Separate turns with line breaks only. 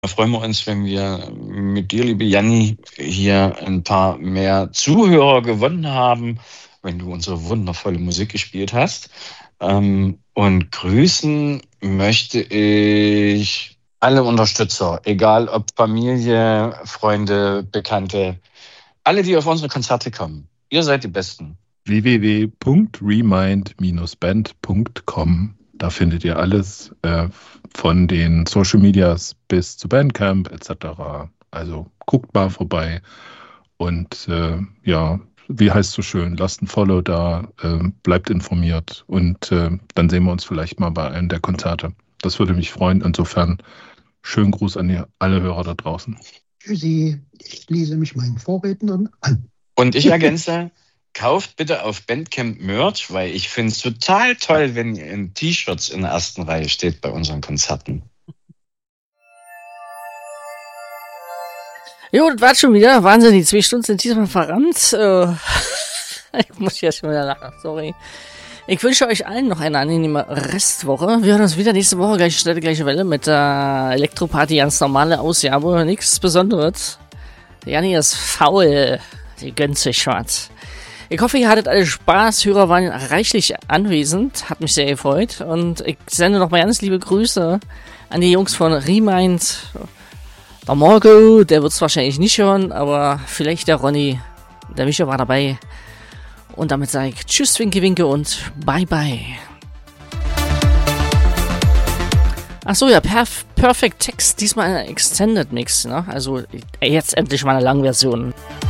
Da freuen wir uns, wenn wir mit dir, liebe Janni, hier ein paar mehr Zuhörer gewonnen haben, wenn du unsere wundervolle Musik gespielt hast. Und grüßen möchte ich alle Unterstützer, egal ob Familie, Freunde, Bekannte, alle, die auf unsere Konzerte kommen. Ihr seid die Besten.
www.remind-band.com. Da findet ihr alles von den Social Medias bis zu Bandcamp etc. Also guckt mal vorbei und wie heißt so schön, lasst ein Follow da, bleibt informiert und dann sehen wir uns vielleicht mal bei einem der Konzerte. Das würde mich freuen. Insofern schönen Gruß an alle Hörer da draußen.
Tschüssi, ich schließe mich meinen Vorrednern an.
Und ich ergänze, kauft bitte auf Bandcamp Merch, weil ich finde es total toll, wenn ihr in T-Shirts in der ersten Reihe steht bei unseren Konzerten.
Jo, das war schon wieder. Wahnsinn, die 2 Stunden sind diesmal verrannt. Ich muss jetzt schon wieder lachen, sorry. Ich wünsche euch allen noch eine angenehme Restwoche. Wir hören uns wieder nächste Woche, gleiche Stelle, gleiche Welle mit der Elektroparty, ganz normale Ausgabe, nichts Besonderes. Der Janni ist faul, die gönnt sich was. Ich hoffe, ihr hattet alle Spaß, Hörer waren reichlich anwesend, hat mich sehr gefreut und ich sende noch mal ganz liebe Grüße an die Jungs von Remind. Der Marco, der wird es wahrscheinlich nicht hören, aber vielleicht der Ronny, der Micha war dabei. Und damit sage ich Tschüss, Winke, Winke und Bye, Bye. Achso, ja, Perfect Text, diesmal ein Extended Mix, ne? Also jetzt endlich mal eine Langversion.